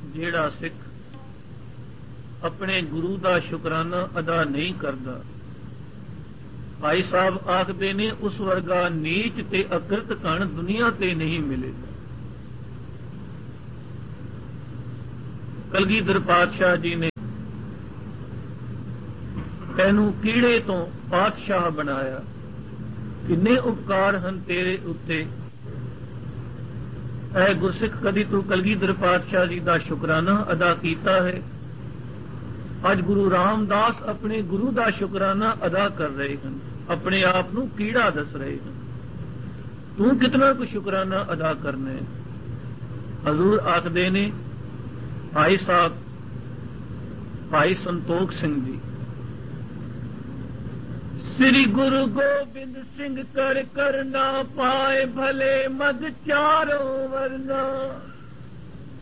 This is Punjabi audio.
ਜਿਹੜਾ ਸਿੱਖ ਆਪਣੇ ਗੁਰੂ ਦਾ ਸ਼ੁਕਰਾਨਾ ਅਦਾ ਨਹੀਂ ਕਰਦਾ, ਭਾਈ ਸਾਹਿਬ ਆਖਦੇ ਨੇ ਉਸ ਵਰਗਾ ਨੀਚ ਤੇ ਅਕਿਰਤ ਕਣ ਦੁਨੀਆ ਤੇ ਨਹੀਂ ਮਿਲੇਗਾ। ਕਲਗੀਧਰ ਪਾਤਸ਼ਾਹ ਜੀ ਨੇ ਤੈਨੂੰ ਕੀੜੇ ਤੋਂ ਪਾਤਸ਼ਾਹ ਬਣਾਇਆ, ਕਿੰਨੇ ਉਪਕਾਰ ਹਨ ਤੇਰੇ ਉੱਤੇ। ਐ ਗੁਰਸਿੱਖ, ਕਦੀ ਤੂੰ ਕਲਗੀਧਰ ਪਾਤਸ਼ਾਹ ਜੀ ਦਾ ਸ਼ੁਕਰਾਨਾ ਅਦਾ ਕੀਤਾ ਹੈ? ਅੱਜ ਗੁਰੂ ਰਾਮਦਾਸ ਆਪਣੇ ਗੁਰੂ ਦਾ ਸ਼ੁਕਰਾਨਾ ਅਦਾ ਕਰ ਰਹੇ ਹਨ, ਆਪਣੇ ਆਪ ਨੂੰ ਕੀੜਾ ਦੱਸ ਰਹੇ ਹਨ। ਤੂੰ ਕਿਤਨਾ ਕੁ ਸ਼ੁਕਰਾਨਾ ਅਦਾ ਕਰਨਾ ਹੈ? ਹਜ਼ੂਰ ਆਖਦੇ ਨੇ, ਭਾਈ ਸਾਹਿਬ ਭਾਈ ਸੰਤੋਖ ਸਿੰਘ ਜੀ, ਸ੍ਰੀ ਗੁਰੂ ਗੋਬਿੰਦ ਸਿੰਘ ਕਰ ਕਰਨਾ ਪਾਏ ਭਲੇ ਮਦ ਚਾਰੋਂ ਵਰਨਾ।